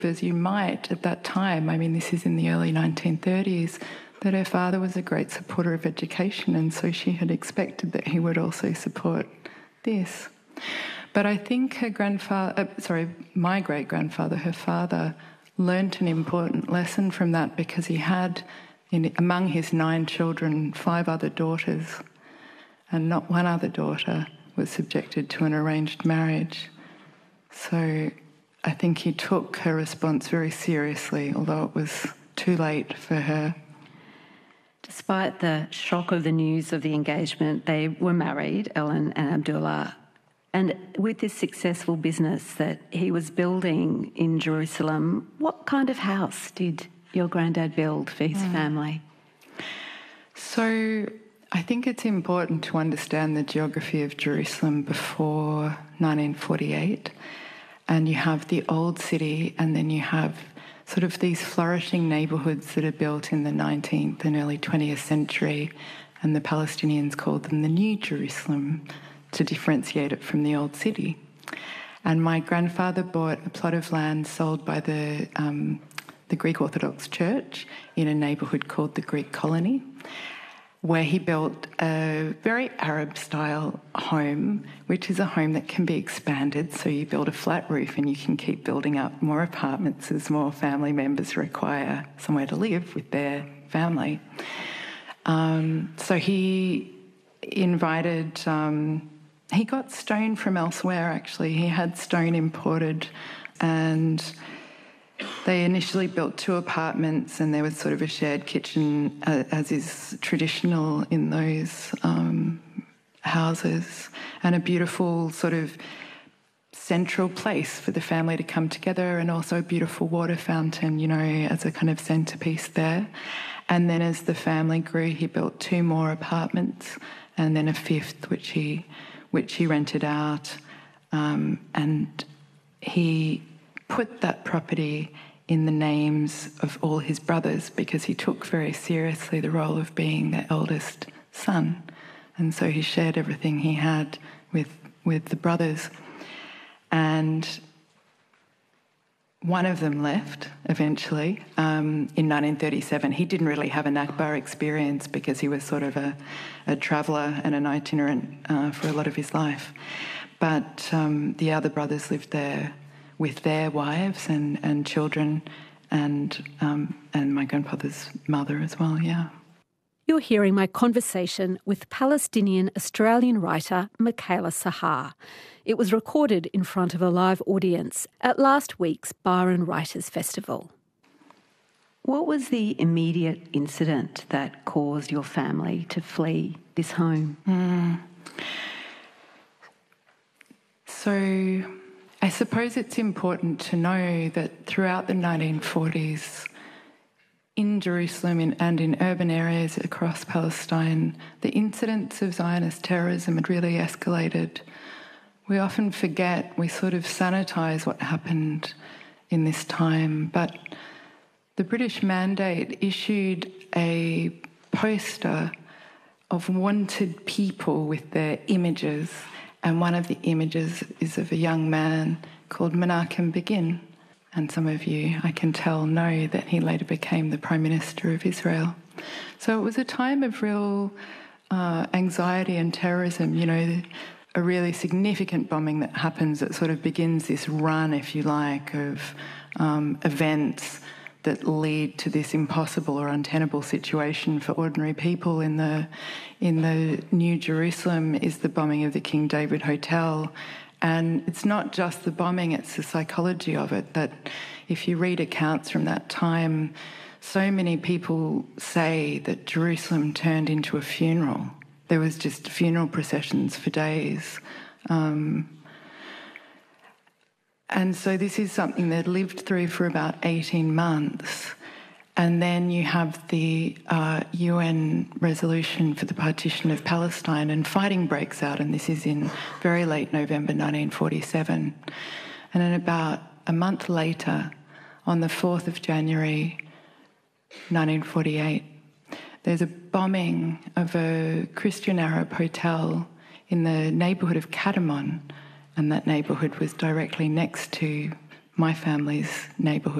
as you might at that time, I mean, this is in the early 1930s, that her father was a great supporter of education, and so she had expected that he would also support this. But I think my great-grandfather, her father, learnt an important lesson from that, because he had, among his 9 children, 5 other daughters, and not one other daughter was subjected to an arranged marriage. So I think he took her response very seriously, although it was too late for her. Despite the shock of the news of the engagement, they were married, Ellen and Abdullah. And with this successful business that he was building in Jerusalem, what kind of house did your granddad build for his family? So I think it's important to understand the geography of Jerusalem before 1948. And you have the old city, and then you have sort of these flourishing neighbourhoods that are built in the 19th and early 20th century, and the Palestinians called them the New Jerusalem to differentiate it from the old city. And my grandfather bought a plot of land sold by the Greek Orthodox Church in a neighbourhood called the Greek Colony, where he built a very Arab-style home, which is a home that can be expanded. So you build a flat roof and you can keep building up more apartments as more family members require somewhere to live with their family. So he invited... he got stone from elsewhere, actually. He had stone imported, and they initially built 2 apartments, and there was sort of a shared kitchen, as is traditional in those houses, and a beautiful sort of central place for the family to come together, and also a beautiful water fountain, as a kind of centrepiece there. And then as the family grew, he built 2 more apartments, and then a 5th, which he rented out, and he put that property in the names of all his brothers, because he took very seriously the role of being the eldest son. And so he shared everything he had with the brothers. And one of them left eventually in 1937. He didn't really have a Nakba experience because he was sort of a traveller and an itinerant for a lot of his life. But the other brothers lived there with their wives and children, and my grandfather's mother as well, yeah. You're hearing my conversation with Palestinian-Australian writer Michaela Sahar. It was recorded in front of a live audience at last week's Byron Writers' Festival. What was the immediate incident that caused your family to flee this home? So I suppose it's important to know that throughout the 1940s, in Jerusalem and in urban areas across Palestine, the incidents of Zionist terrorism had really escalated. We often forget, we sort of sanitise what happened in this time, but the British Mandate issued a poster of wanted people with their images, and one of the images is of a young man called Menachem Begin. And some of you, I can tell, know that he later became the Prime Minister of Israel. So it was a time of real anxiety and terrorism, a really significant bombing that happens that sort of begins this run, if you like, of events that lead to this impossible or untenable situation for ordinary people. In the New Jerusalem is the bombing of the King David Hotel. And it's not just the bombing, it's the psychology of it, that if you read accounts from that time, so many people say that Jerusalem turned into a funeral. There was just funeral processions for days. And so this is something they'd lived through for about 18 months. And then you have the UN resolution for the partition of Palestine, and fighting breaks out, and this is in very late November 1947. And then about a month later, on the 4th of January 1948, there's a bombing of a Christian Arab hotel in the neighbourhood of Kadamon, and that neighbourhood was directly next to my family's neighbourhood.